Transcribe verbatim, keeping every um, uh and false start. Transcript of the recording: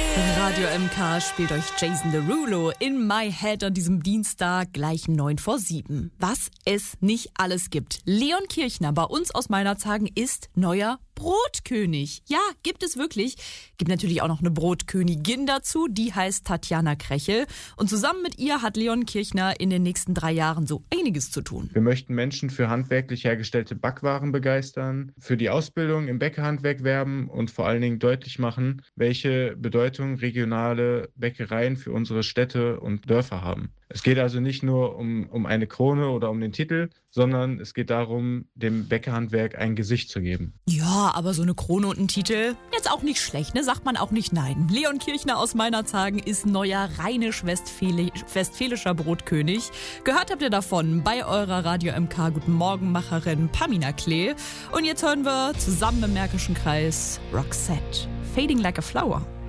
Radio M K spielt euch Jason Derulo in My Head an diesem Dienstag gleich neun vor sieben. Was es nicht alles gibt. Leon Kirchner bei uns aus Meinerzhagen ist neuer Brotkönig. Ja, gibt es wirklich. Gibt natürlich auch noch eine Brotkönigin dazu, die heißt Tatjana Krechel. Und zusammen mit ihr hat Leon Kirchner in den nächsten drei Jahren so einiges zu tun. Wir möchten Menschen für handwerklich hergestellte Backwaren begeistern, für die Ausbildung im Bäckerhandwerk werben und vor allen Dingen deutlich machen, welche Bedeutung regionale Bäckereien für unsere Städte und Dörfer haben. Es geht also nicht nur um, um eine Krone oder um den Titel, sondern es geht darum, dem Bäckerhandwerk ein Gesicht zu geben. Ja, aber so eine Krone und ein Titel, jetzt auch nicht schlecht, ne? Sagt man auch nicht nein. Leon Kirchner aus Meinerzhagen ist neuer rheinisch-westfälischer Brotkönig. Gehört habt ihr davon bei eurer Radio M K Guten Morgen-Macherin Pamina Klee. Und jetzt hören wir zusammen im Märkischen Kreis Roxette, Fading Like a Flower.